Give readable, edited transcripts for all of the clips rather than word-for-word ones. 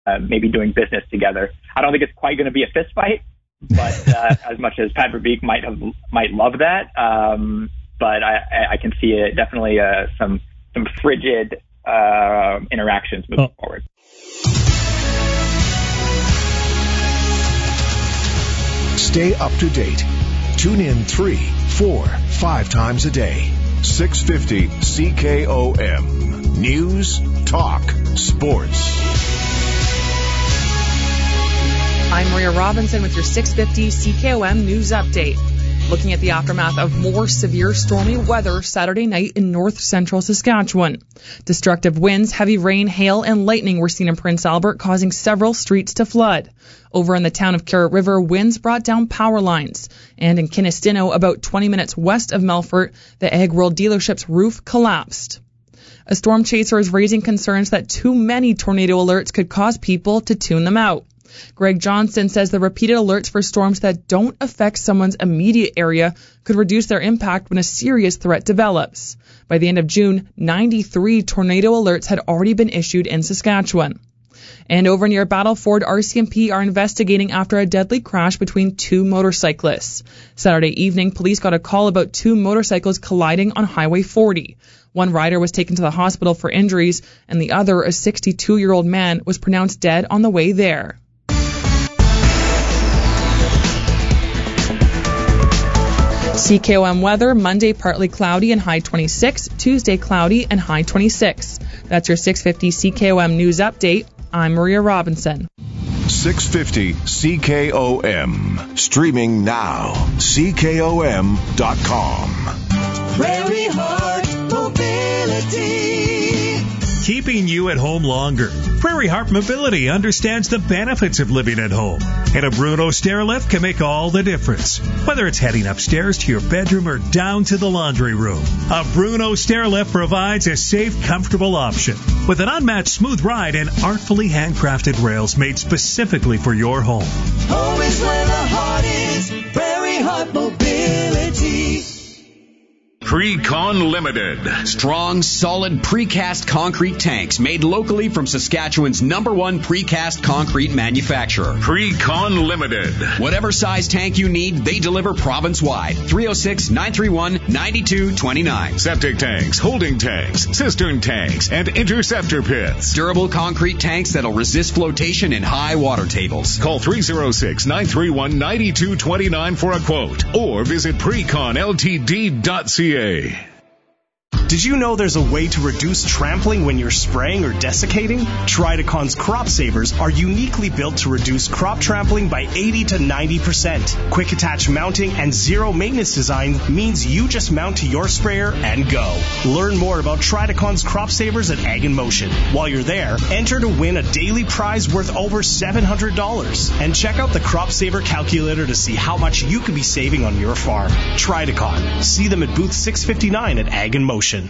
maybe doing business together. I don't think it's quite going to be a fist fight, but as much as Pat Verbeek might love that, but I can see it definitely some frigid interactions moving forward. Stay up to date. Tune in 3, 4, 5 times a day. 650 CKOM. News, talk, sports. I'm Maria Robinson with your 650 CKOM News Update. Looking at the aftermath of more severe stormy weather Saturday night in north central Saskatchewan. Destructive winds, heavy rain, hail, and lightning were seen in Prince Albert, causing several streets to flood. Over in the town of Carrot River, winds brought down power lines. And in Kinistino, about 20 minutes west of Melfort, the Ag World dealership's roof collapsed. A storm chaser is raising concerns that too many tornado alerts could cause people to tune them out. Greg Johnson says the repeated alerts for storms that don't affect someone's immediate area could reduce their impact when a serious threat develops. By the end of June, 93 tornado alerts had already been issued in Saskatchewan. And over near Battleford, RCMP are investigating after a deadly crash between two motorcyclists. Saturday evening, police got a call about two motorcycles colliding on Highway 40. One rider was taken to the hospital for injuries, and the other, a 62-year-old man, was pronounced dead on the way there. CKOM weather, Monday partly cloudy and high 26, Tuesday cloudy and high 26. That's your 650 CKOM News Update. I'm Maria Robinson. 650 CKOM. Streaming now. CKOM.com. Prairie Heart Mobility. Keeping you at home longer. Prairie Heart Mobility understands the benefits of living at home. And a Bruno Stairlift can make all the difference. Whether it's heading upstairs to your bedroom or down to the laundry room. A Bruno Stairlift provides a safe, comfortable option. With an unmatched smooth ride and artfully handcrafted rails made specifically for your home. Home is where the heart is. Prairie Heart Mobility. Precon Limited. Strong, solid precast concrete tanks made locally from Saskatchewan's #1 precast concrete manufacturer. Precon Limited. Whatever size tank you need, they deliver province-wide. 306-931-9229. Septic tanks, holding tanks, cistern tanks, and interceptor pits. Durable concrete tanks that'll resist flotation in high water tables. Call 306-931-9229 for a quote or visit preconltd.ca. Did you know there's a way to reduce trampling when you're spraying or desiccating? Tridacon's Crop Savers are uniquely built to reduce crop trampling by 80 to 90%. Quick attach mounting and zero maintenance design means you just mount to your sprayer and go. Learn more about Tridacon's Crop Savers at Ag in Motion. While you're there, enter to win a daily prize worth over $700. And check out the Crop Saver calculator to see how much you could be saving on your farm. Tridacon. See them at booth 659 at Ag in Motion.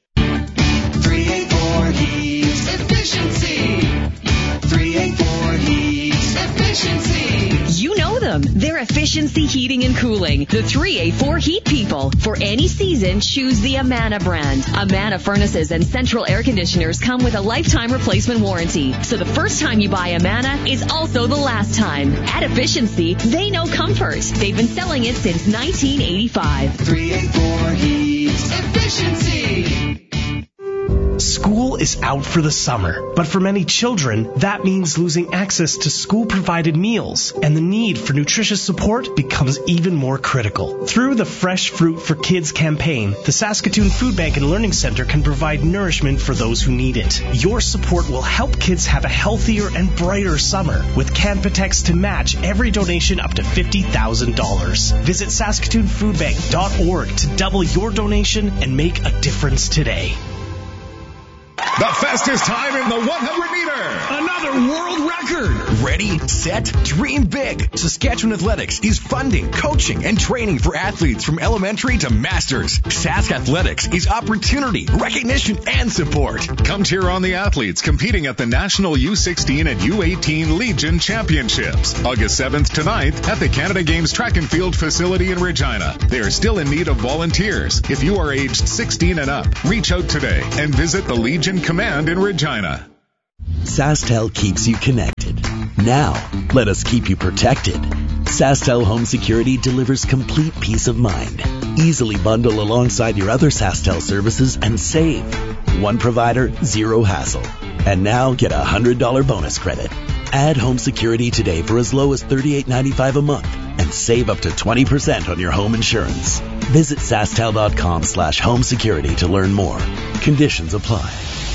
384 Heat Efficiency. 384 Heat Efficiency. You know them. They're Efficiency Heating and Cooling. The 384 Heat people. For any season, choose the Amana brand. Amana furnaces and central air conditioners come with a lifetime replacement warranty. So the first time you buy Amana is also the last time. At Efficiency, they know comfort. They've been selling it since 1985. 384 Heat Efficiency. School is out for the summer, but for many children, that means losing access to school-provided meals, and the need for nutritious support becomes even more critical. Through the Fresh Fruit for Kids campaign, the Saskatoon Food Bank and Learning Center can provide nourishment for those who need it. Your support will help kids have a healthier and brighter summer, with Canpotex to match every donation up to $50,000. Visit SaskatoonFoodBank.org to double your donation and make a difference today. The fastest time in the 100-meter. Another world record. Ready, set, dream big. Saskatchewan Athletics is funding, coaching, and training for athletes from elementary to masters. Sask Athletics is opportunity, recognition, and support. Come cheer on the athletes competing at the National U16 and U18 Legion Championships. August 7th to 9th at the Canada Games Track and Field facility in Regina. They are still in need of volunteers. If you are aged 16 and up, reach out today and visit the Legion Command in Regina. SaskTel keeps you connected. Now, let us keep you protected. SaskTel Home Security delivers complete peace of mind. Easily bundle alongside your other SaskTel services and save. One provider, zero hassle. And now get a $100 bonus credit. Add home security today for as low as $38.95 a month and save up to 20% on your home insurance. Visit SaskTel.com/home security to learn more. Conditions apply.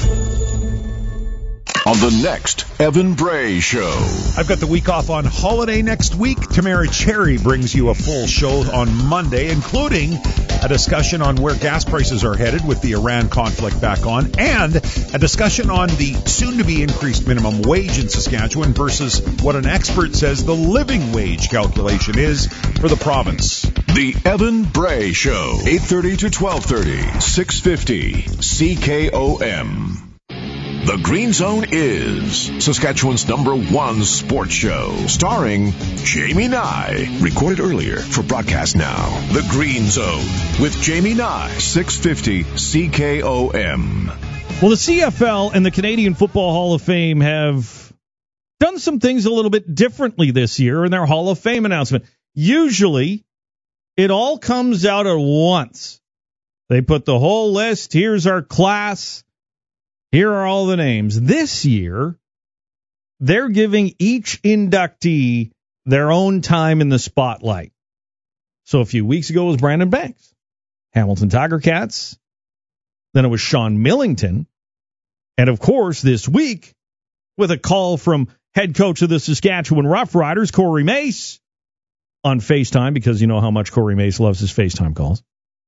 On the next Evan Bray Show. I've got the week off on holiday next week. Tamara Cherry brings you a full show on Monday, including a discussion on where gas prices are headed with the Iran conflict back on, and a discussion on the soon-to-be increased minimum wage in Saskatchewan versus what an expert says the living wage calculation is for the province. The Evan Bray Show, 8:30 to 12:30, 650 CKOM. The Green Zone is Saskatchewan's #1 sports show, starring Jamie Nye. Recorded earlier for broadcast now. The Green Zone with Jamie Nye, 650 CKOM. Well, the CFL and the Canadian Football Hall of Fame have done some things a little bit differently this year in their Hall of Fame announcement. Usually, it all comes out at once. They put the whole list. Here's our class. Here are all the names. This year, they're giving each inductee their own time in the spotlight. So a few weeks ago it was Brandon Banks, Hamilton Tiger Cats. Then it was Sean Millington. And, of course, this week, with a call from head coach of the Saskatchewan Roughriders, Corey Mace, on FaceTime, because you know how much Corey Mace loves his FaceTime calls.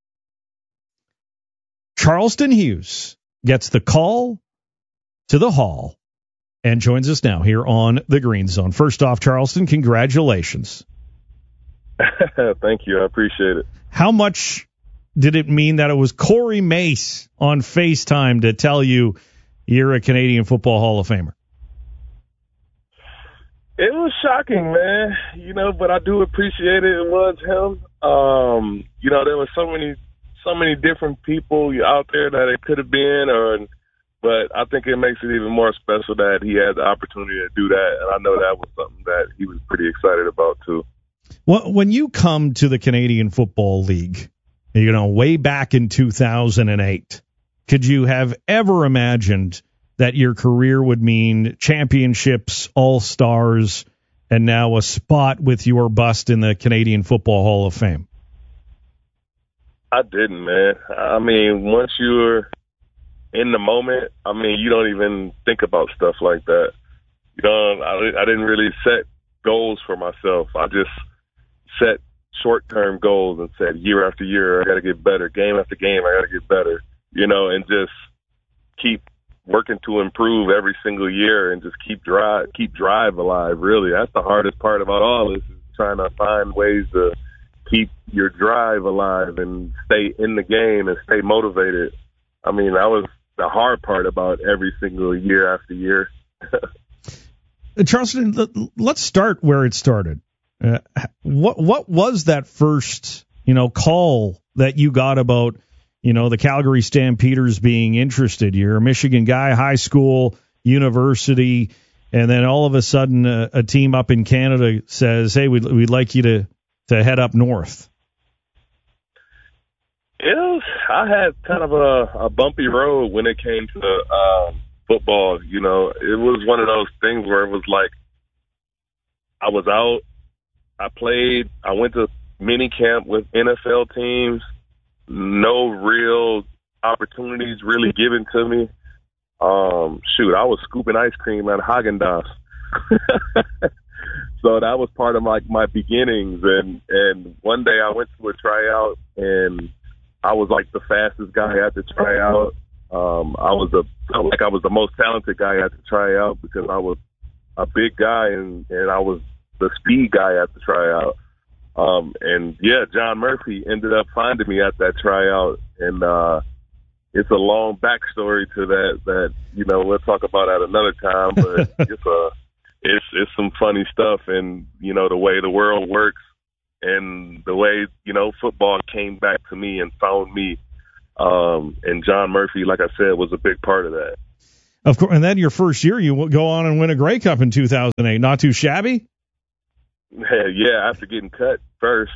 Charleston Hughes gets the call to the Hall and joins us now here on the Green Zone. First off, Charleston, congratulations. Thank you. I appreciate it. How much did it mean that it was Corey Mace on FaceTime to tell you you're a Canadian Football Hall of Famer? It was shocking, man. But I do appreciate it. It was him. There were so many different people out there that it could have been, but I think it makes it even more special that he had the opportunity to do that, and I know that was something that he was pretty excited about too. Well, when you come to the Canadian Football League, way back in 2008, could you have ever imagined that your career would mean championships, all-stars, and now a spot with your bust in the Canadian Football Hall of Fame? I didn't, man. I mean, once you're in the moment, you don't even think about stuff like that. I didn't really set goals for myself. I just set short-term goals and said year after year, I got to get better. Game after game, I got to get better, and just keep working to improve every single year and just keep drive alive, really. That's the hardest part about all this, is trying to find ways to keep your drive alive and stay in the game and stay motivated. That was the hard part about every single year after year. Charleston, let's start where it started. What was that first, call that you got about, the Calgary Stampeders being interested? You're a Michigan guy, high school, university, and then all of a sudden a team up in Canada says, hey, we'd like you to head up north. I had kind of a bumpy road when it came to football. It was one of those things where it was like I was out, I played, I went to mini camp with NFL teams, no real opportunities really given to me. I was scooping ice cream at Haagen-Dazs. So that was part of my beginnings. And one day I went to a tryout and I was like the fastest guy at the tryout. I felt like I was the most talented guy at the tryout because I was a big guy and I was the speed guy at the tryout. John Murphy ended up finding me at that tryout, and it's a long backstory to that we'll talk about at another time. But it's some funny stuff, and the way the world works. And the way, football came back to me and found me. And John Murphy, like I said, was a big part of that. Of course, and then your first year, you go on and win a Grey Cup in 2008. Not too shabby? Yeah, after getting cut first.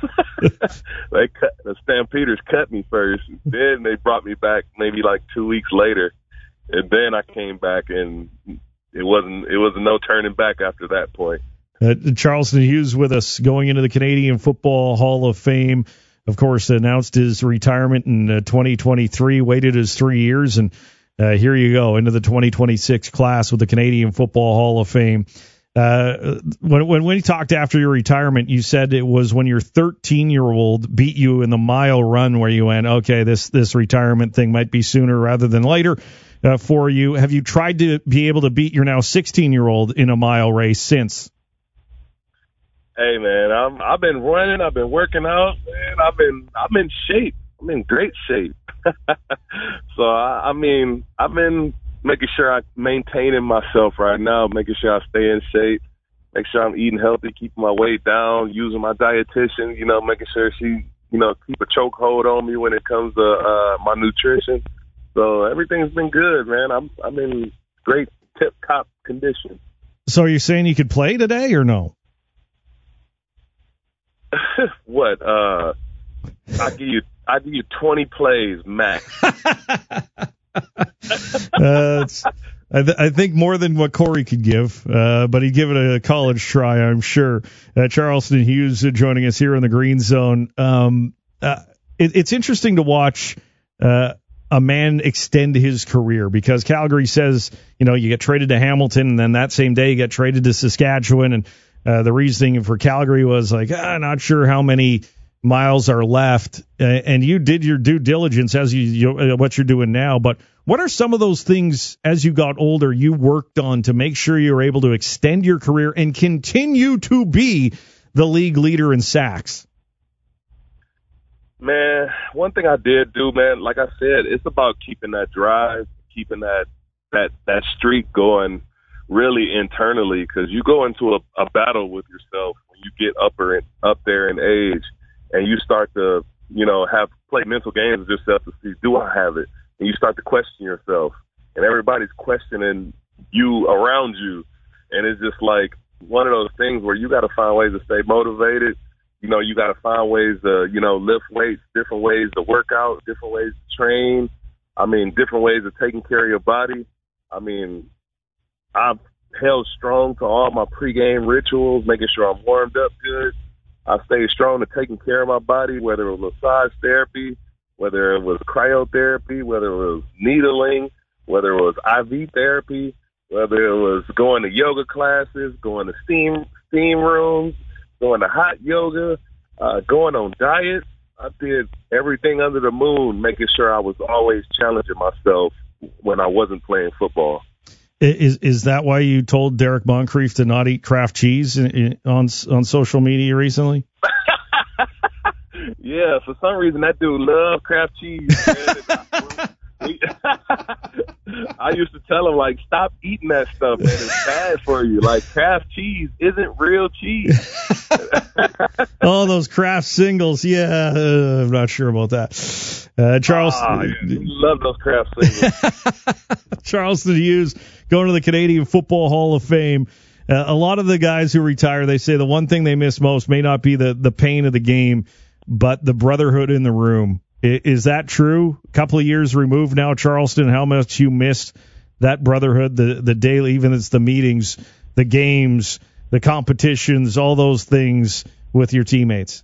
The Stampeders cut me first. Then they brought me back maybe like 2 weeks later. And then I came back, and it was no turning back after that point. Charleston Hughes with us going into the Canadian Football Hall of Fame. Of course, announced his retirement in 2023, waited his 3 years, and here you go into the 2026 class with the Canadian Football Hall of Fame. When we talked after your retirement, you said it was when your 13-year-old beat you in the mile run where you went, okay, this retirement thing might be sooner rather than later for you. Have you tried to be able to beat your now 16-year-old in a mile race since? Hey man, I've been running, I've been working out, man. I'm in shape. I'm in great shape. So I've been making sure I'm maintaining myself right now, making sure I stay in shape, make sure I'm eating healthy, keeping my weight down, using my dietitian, making sure she, keep a chokehold on me when it comes to my nutrition. So everything's been good, man. I'm in great tip-top condition. So are you saying you could play today or no? What? I give you 20 plays max. I think more than what Corey could give, but he'd give it a college try, I'm sure. Charleston Hughes joining us here in the Green Zone. It's interesting to watch a man extend his career because Calgary says, you get traded to Hamilton, and then that same day you get traded to Saskatchewan, and the reasoning for Calgary was like, not sure how many miles are left, and you did your due diligence as what you're doing now. But what are some of those things as you got older you worked on to make sure you were able to extend your career and continue to be the league leader in sacks? Man, one thing I did do, man, like I said, it's about keeping that drive, keeping that streak going really internally, because you go into a battle with yourself when you get up there in age, and you start to, play mental games with yourself to see, do I have it? And you start to question yourself, and everybody's questioning you around you. And it's just like one of those things where you got to find ways to stay motivated. You got to find ways to, lift weights, different ways to work out, different ways to train. Different ways of taking care of your body. I've held strong to all my pregame rituals, making sure I'm warmed up good. I stayed strong to taking care of my body, whether it was massage therapy, whether it was cryotherapy, whether it was needling, whether it was IV therapy, whether it was going to yoga classes, going to steam rooms, going to hot yoga, going on diets. I did everything under the moon, making sure I was always challenging myself when I wasn't playing football. Is that why you told Derek Moncrief to not eat Kraft cheese on social media recently? Yeah, for some reason that dude loved Kraft cheese. I used to tell him, like, stop eating that stuff, man. It's bad for you. Like, Kraft cheese isn't real cheese. Oh, those Kraft singles. Yeah, I'm not sure about that. Charleston. Yeah. Love those Kraft singles. Charleston Hughes going to the Canadian Football Hall of Fame. A lot of the guys who retire, they say the one thing they miss most may not be the pain of the game, but the brotherhood in the room. Is that true? A couple of years removed now, Charleston, how much you missed that brotherhood, the daily, even it's the meetings, the games, the competitions, all those things with your teammates?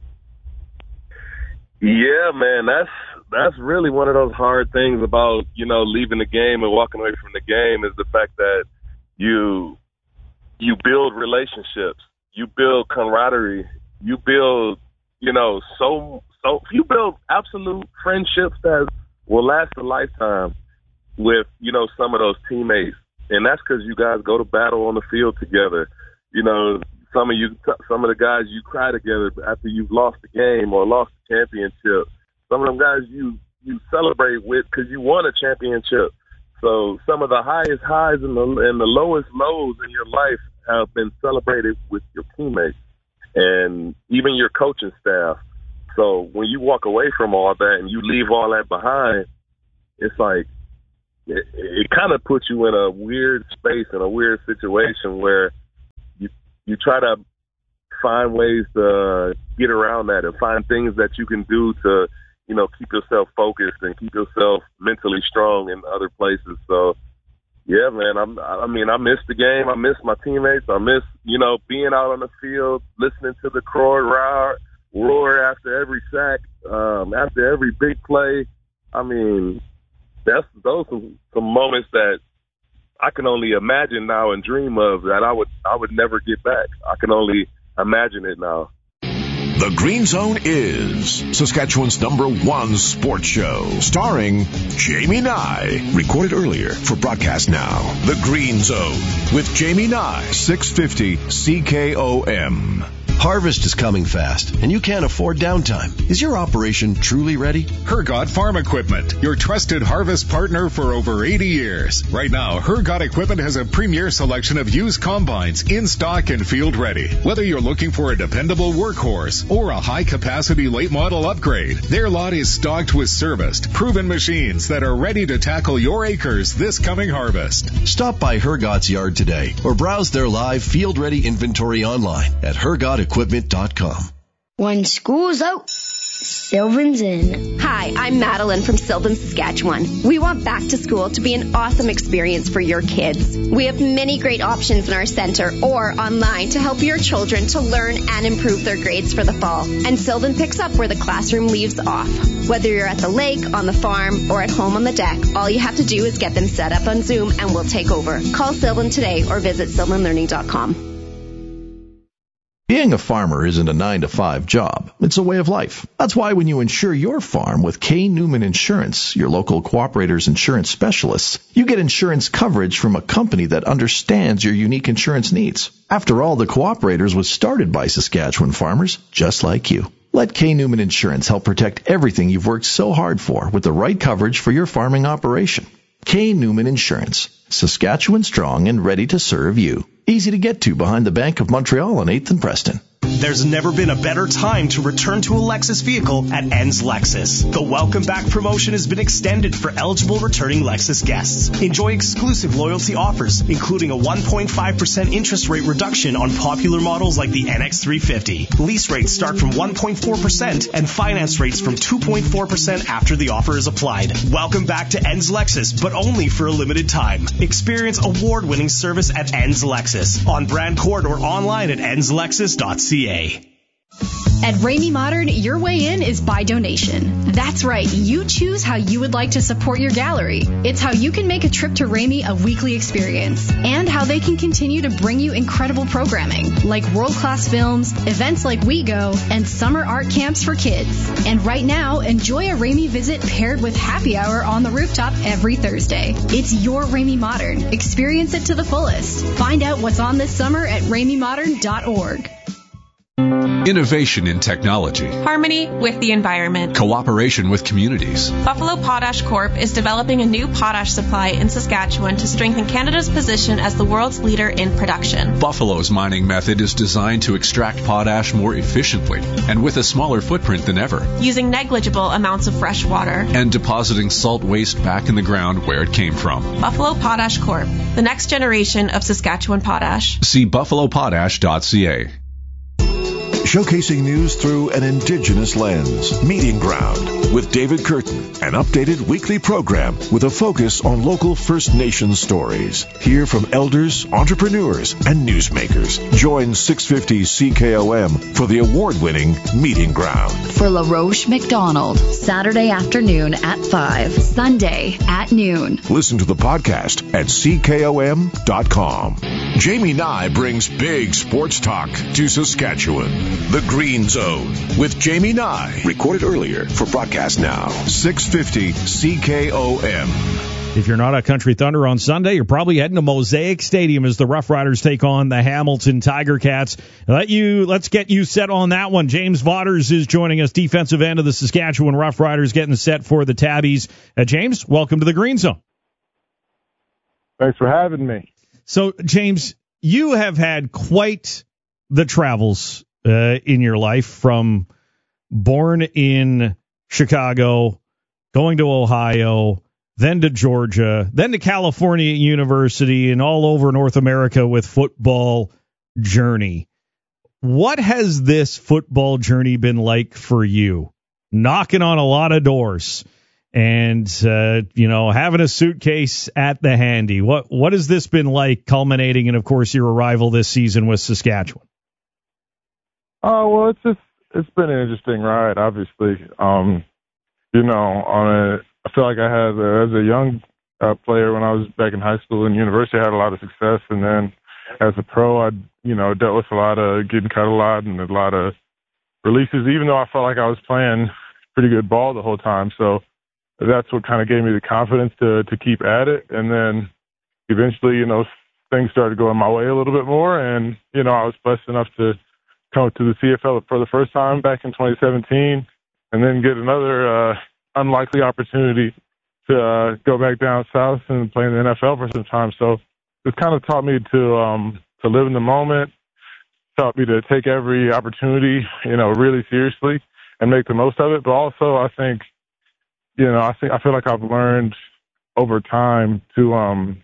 Yeah, man, that's really one of those hard things about, leaving the game and walking away from the game is the fact that you build relationships, you build camaraderie, you build, so you build absolute friendships that will last a lifetime with, some of those teammates. And that's because you guys go to battle on the field together. Some of the guys you cry together after you've lost the game or lost the championship. Some of them guys you celebrate with because you won a championship. So some of the highest highs and the lowest lows in your life have been celebrated with your teammates and even your coaching staff. So when you walk away from all that and you leave all that behind, it's like it kind of puts you in a weird space, in a weird situation where you try to find ways to get around that and find things that you can do to, keep yourself focused and keep yourself mentally strong in other places. So, yeah, man, I miss the game. I miss my teammates. I miss, being out on the field, listening to the crowd roar after every sack, after every big play. I mean, those are some moments that I can only imagine now and dream of that I would never get back. I can only imagine it now. The Green Zone is Saskatchewan's #1 sports show, starring Jamie Nye. Recorded earlier for broadcast now. The Green Zone with Jamie Nye, 650 CKOM. Harvest is coming fast, and you can't afford downtime. Is your operation truly ready? Hergot Farm Equipment, your trusted harvest partner for over 80 years. Right now, Hergot Equipment has a premier selection of used combines in stock and field ready. Whether you're looking for a dependable workhorse or a high-capacity late model upgrade, their lot is stocked with serviced, proven machines that are ready to tackle your acres this coming harvest. Stop by Hergot's yard today or browse their live field-ready inventory online at hergotequipment.com. When school's out, Sylvan's in. Hi, I'm Madeline from Sylvan, Saskatchewan. We want back to school to be an awesome experience for your kids. We have many great options in our center or online to help your children to learn and improve their grades for the fall. And Sylvan picks up where the classroom leaves off. Whether you're at the lake, on the farm, or at home on the deck, all you have to do is get them set up on Zoom and we'll take over. Call Sylvan today or visit sylvanlearning.com. Being a farmer isn't a 9-to-5 job. It's a way of life. That's why when you insure your farm with K. Newman Insurance, your local Cooperators insurance specialists, you get insurance coverage from a company that understands your unique insurance needs. After all, the Cooperators was started by Saskatchewan farmers just like you. Let K. Newman Insurance help protect everything you've worked so hard for with the right coverage for your farming operation. K. Newman Insurance, Saskatchewan strong and ready to serve you. Easy to get to behind the Bank of Montreal on 8th and Preston. There's never been a better time to return to a Lexus vehicle at Ends Lexus. The Welcome Back promotion has been extended for eligible returning Lexus guests. Enjoy exclusive loyalty offers, including a 1.5% interest rate reduction on popular models like the NX350. Lease rates start from 1.4% and finance rates from 2.4% after the offer is applied. Welcome back to Ends Lexus, but only for a limited time. Experience award-winning service at Ends Lexus, on Brand Court or online at endslexus.ca. At Ramey Modern, your way in is by donation. That's right, you choose how you would like to support your gallery. It's how you can make a trip to Ramey a weekly experience, and how they can continue to bring you incredible programming, like world-class films, events like We Go, and summer art camps for kids. And right now, enjoy a Ramey visit paired with happy hour on the rooftop every Thursday. It's your Ramey Modern. Experience it to the fullest. Find out what's on this summer at RameyModern.org. Innovation in technology. Harmony with the environment. Cooperation with communities. Buffalo Potash Corp is developing a new potash supply in Saskatchewan to strengthen Canada's position as the world's leader in production. Buffalo's mining method is designed to extract potash more efficiently and with a smaller footprint than ever. Using negligible amounts of fresh water. And depositing salt waste back in the ground where it came from. Buffalo Potash Corp, the next generation of Saskatchewan potash. See buffalopotash.ca. Showcasing news through an Indigenous lens. Meeting Ground with David Curtin, an updated weekly program with a focus on local First Nations stories. Hear from elders, entrepreneurs, and newsmakers. Join 650 CKOM for the award-winning Meeting Ground. For LaRoche McDonald, Saturday afternoon at 5, Sunday at noon. Listen to the podcast at CKOM.com. Jamie Nye brings big sports talk to Saskatchewan. The Green Zone with Jamie Nye. Recorded earlier for broadcast now. 650 CKOM. If you're not at Country Thunder on Sunday, you're probably heading to Mosaic Stadium as the Rough Riders take on the Hamilton Tiger Cats. Let's get you set on that one. James Vaughters is joining us, defensive end of the Saskatchewan Rough Riders, getting set for the Tabbies. James, welcome to the Green Zone. Thanks for having me. So, James, you have had quite the travels in your life, from born in Chicago, going to Ohio, then to Georgia, then to California University, and all over North America with football journey. What has this football journey been like for you? Knocking on a lot of doors and, having a suitcase at the handy. What has this been like, culminating in, of course, your arrival this season with Saskatchewan? Well, it's been an interesting ride, obviously. I feel like I had, as a young player when I was back in high school and university, I had a lot of success. And then as a pro, I dealt with a lot of getting cut a lot and a lot of releases, even though I felt like I was playing pretty good ball the whole time. So that's what kind of gave me the confidence to keep at it. And then eventually, things started going my way a little bit more. And, I was blessed enough to come to the CFL for the first time back in 2017 and then get another unlikely opportunity to go back down south and play in the NFL for some time. So it's kind of taught me to live in the moment, taught me to take every opportunity, really seriously and make the most of it. But also, I think, I feel like I've learned over time to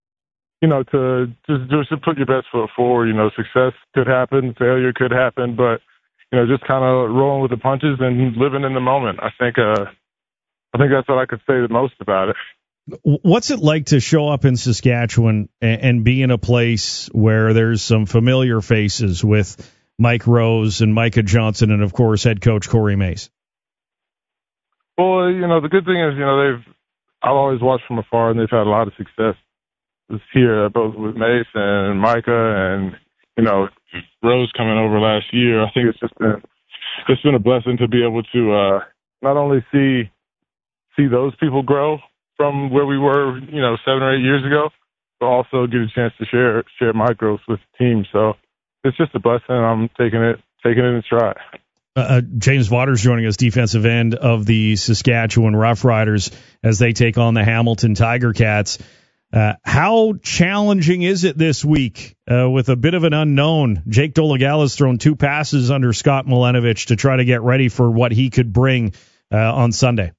just put your best foot forward. Success could happen, failure could happen, but just kind of rolling with the punches and living in the moment. I think that's what I could say the most about it. What's it like to show up in Saskatchewan and be in a place where there's some familiar faces with Mike Rose and Micah Johnson and, of course, head coach Corey Mace? Well, the good thing is, I've always watched from afar, and they've had a lot of success this year, both with Mace and Micah and, Rose coming over last year. I think it's been a blessing to be able to not only see those people grow from where we were, 7 or 8 years ago, but also get a chance to share my growth with the team. So it's just a blessing. I'm taking it in stride. James Waters joining us, defensive end of the Saskatchewan Roughriders, as they take on the Hamilton Tiger Cats. How challenging is it this week with a bit of an unknown? Jake Dolegala's thrown 2 passes under Scott Milenovich to try to get ready for what he could bring on Sunday.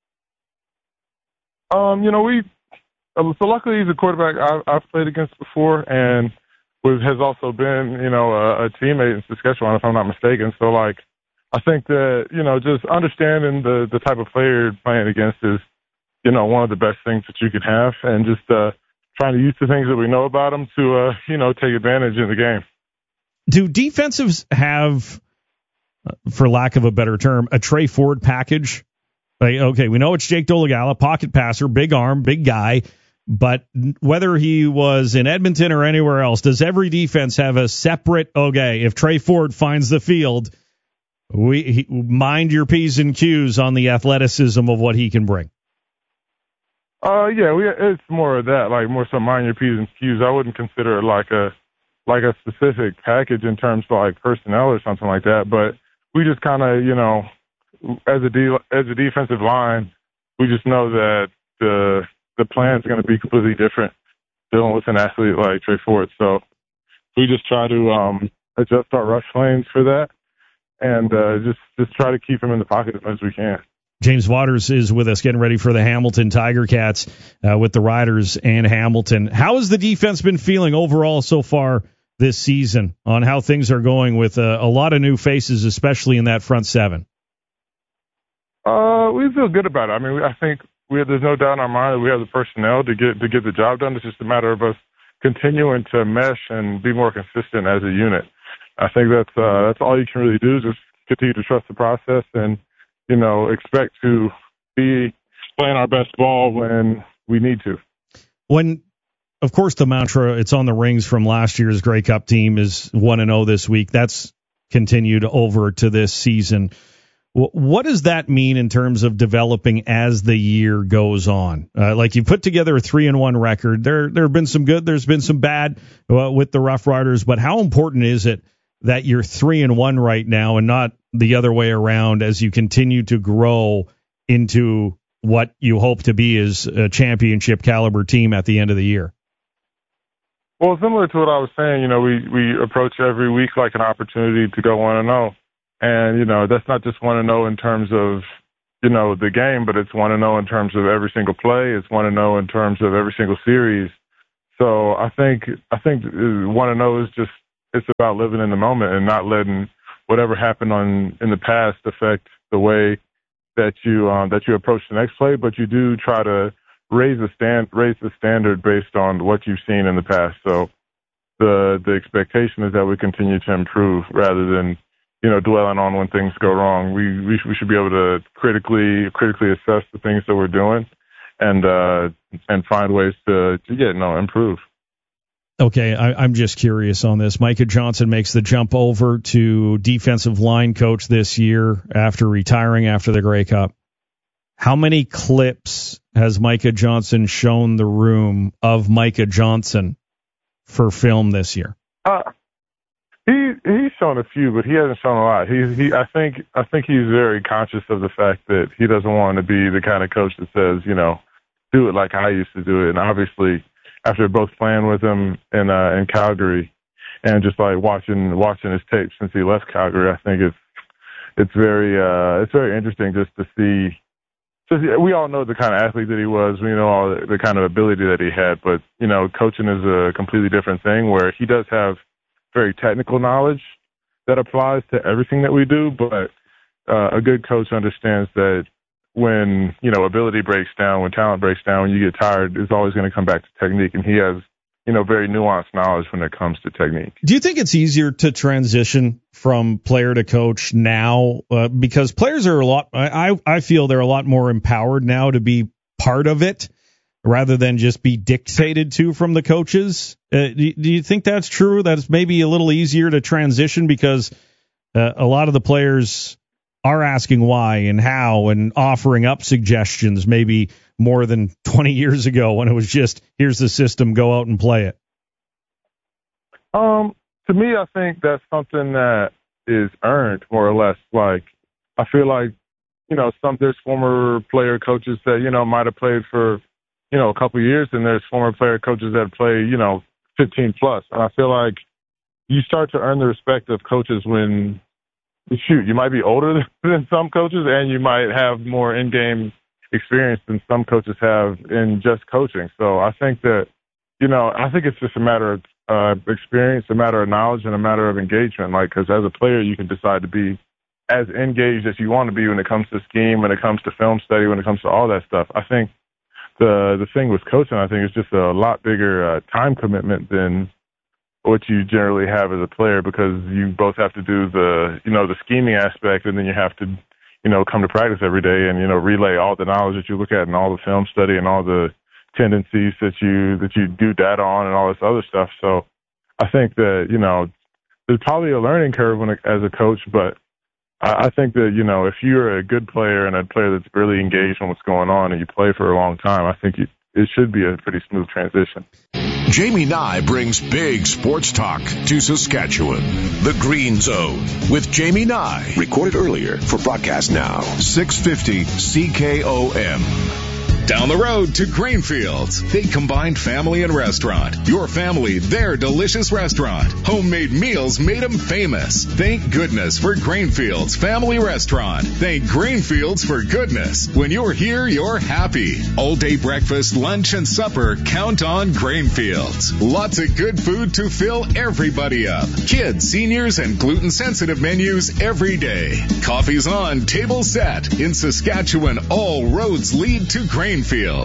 So luckily he's a quarterback I've played against before and has also been, a teammate in Saskatchewan, if I'm not mistaken. So, I think that, just understanding the type of player you're playing against is, one of the best things that you can have, and just trying to use the things that we know about them to, take advantage in the game. Do defensives have, for lack of a better term, a Trey Ford package? Okay, we know it's Jake Dolegala, pocket passer, big arm, big guy, but whether he was in Edmonton or anywhere else, does every defense have a separate, if Trey Ford finds the field, mind your P's and Q's on the athleticism of what he can bring? It's more of that, more so mind your P's and Q's. I wouldn't consider it like a specific package in terms of personnel or something like that, but we just kind of, as a defensive line, we just know that the plan is going to be completely different dealing with an athlete like Trey Ford. So we just try to adjust our rush lanes for that and just try to keep him in the pocket as much as we can. James Waters is with us, getting ready for the Hamilton Tiger Cats with the Riders and Hamilton. How has the defense been feeling overall so far this season on how things are going with a lot of new faces, especially in that front seven? We feel good about it. I mean, I think there's no doubt in our mind that we have the personnel to get the job done. It's just a matter of us continuing to mesh and be more consistent as a unit. I think that's all you can really do is just continue to trust the process and, expect to be playing our best ball when we need to. When, of course, the mantra, it's on the rings from last year's Grey Cup team is 1-0 this week. That's continued over to this season. What does that mean in terms of developing as the year goes on? You put together a 3-1 record. There have been some good, there's been some bad with the Rough Riders, but how important is it that you're 3-1 right now and not the other way around as you continue to grow into what you hope to be as a championship caliber team at the end of the year? Well, similar to what I was saying, we approach every week like an opportunity to go 1-0. And, that's not just 1-0 in terms of, the game, but it's 1-0 in terms of every single play. It's 1-0 in terms of every single series. So I think 1-0 is just, it's about living in the moment and not letting whatever happened in the past affect the way that you approach the next play. But you do try to raise the standard based on what you've seen in the past. So the expectation is that we continue to improve rather than dwelling on when things go wrong. We should be able to critically assess the things that we're doing and find ways to improve. Okay, I'm just curious on this. Micah Johnson makes the jump over to defensive line coach this year after retiring after the Grey Cup. How many clips has Micah Johnson shown the room of Micah Johnson for film this year? He's shown a few, but he hasn't shown a lot. I think he's very conscious of the fact that he doesn't want to be the kind of coach that says, do it like I used to do it. And obviously, after both playing with him in Calgary and just like watching his tape since he left Calgary, I think it's very interesting just to see. We all know the kind of athlete that he was. We know all the kind of ability that he had, but coaching is a completely different thing where he does have very technical knowledge that applies to everything that we do, but a good coach understands that when ability breaks down, when talent breaks down, when you get tired, it's always going to come back to technique, and he has very nuanced knowledge when it comes to technique. Do you think it's easier to transition from player to coach now? Because players are I feel they're a lot more empowered now to be part of it rather than just be dictated to from the coaches. Do you think that's true? That it's maybe a little easier to transition because a lot of the players are asking why and how and offering up suggestions maybe more than 20 years ago when it was just, here's the system, go out and play it? To me, I think that's something that is earned more or less. Like, I feel like, there's former player coaches that, might have played for, a couple of years, and there's former player coaches that play, 15 plus. And I feel like you start to earn the respect of coaches when, you might be older than some coaches, and you might have more in-game experience than some coaches have in just coaching. So I think that, I think it's just a matter of experience, a matter of knowledge, and a matter of engagement. Like, because as a player, you can decide to be as engaged as you want to be when it comes to scheme, when it comes to film study, when it comes to all that stuff. I think the thing with coaching, I think, is just a lot bigger time commitment than what you generally have as a player, because you both have to do the scheming aspect, and then you have to, come to practice every day and, relay all the knowledge that you look at and all the film study and all the tendencies that you do data on and all this other stuff. So I think that, there's probably a learning curve as a coach, but I think that, if you're a good player and a player that's really engaged on what's going on and you play for a long time, I think it should be a pretty smooth transition. Jamie Nye brings big sports talk to Saskatchewan. The Green Zone with Jamie Nye. Recorded earlier for broadcast now. 650 CKOM. Down the road to Grainfields. They combined family and restaurant. Your family, their delicious restaurant. Homemade meals made them famous. Thank goodness for Grainfields Family Restaurant. Thank Grainfields for goodness. When you're here, you're happy. All day breakfast, lunch, and supper. Count on Grainfields. Lots of good food to fill everybody up. Kids, seniors, and gluten-sensitive menus every day. Coffee's on, table set. In Saskatchewan, all roads lead to Grainfields.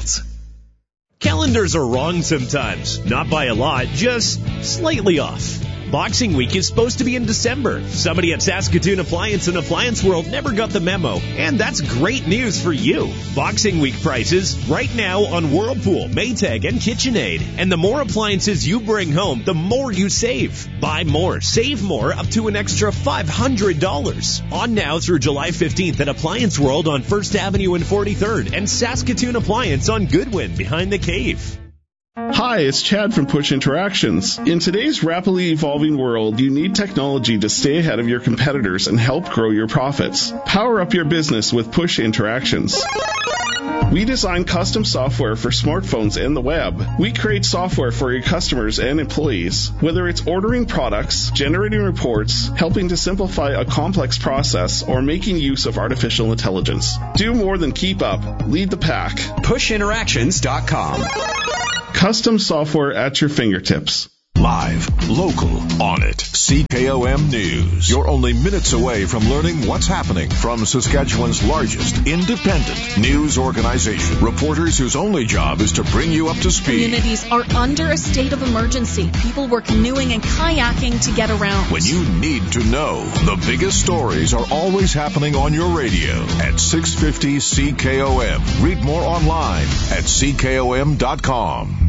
Calendars are wrong sometimes. Not by a lot, just slightly off. Boxing Week is supposed to be in December. Somebody at Saskatoon Appliance and Appliance World never got the memo, and that's great news for you. Boxing Week prices right now on Whirlpool, Maytag, and KitchenAid. And the more appliances you bring home, the more you save. Buy more, save more, up to an extra $500. On now through July 15th at Appliance World on 1st Avenue and 43rd, and Saskatoon Appliance on Goodwin behind the Cave. Hi, it's Chad from Push Interactions. In today's rapidly evolving world, you need technology to stay ahead of your competitors and help grow your profits. Power up your business with Push Interactions. We design custom software for smartphones and the web. We create software for your customers and employees. Whether it's ordering products, generating reports, helping to simplify a complex process, or making use of artificial intelligence. Do more than keep up. Lead the pack. PushInteractions.com. Custom software at your fingertips. Live, local, on it. CKOM News. You're only minutes away from learning what's happening from Saskatchewan's largest independent news organization. Reporters whose only job is to bring you up to speed. Communities are under a state of emergency. People were canoeing and kayaking to get around. When you need to know, the biggest stories are always happening on your radio at 650 CKOM. Read more online at ckom.com.